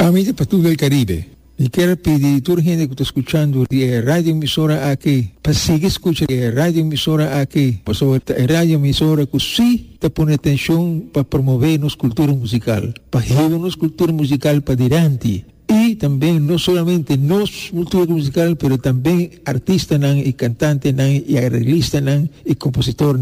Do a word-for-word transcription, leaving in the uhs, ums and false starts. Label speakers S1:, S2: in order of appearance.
S1: Amici para todo el Caribe, e quero pedir a toda a gente que está escutando a rádio emissora aqui, para seguir escutando a rádio emissora aqui, para sobre a rádio emissora que sim está pondo atenção para promover nossa cultura musical, para levar nossa cultura musical para adiante. E também, não somente nossa cultura musical, mas também artistas e cantantes e arreglistas e compositores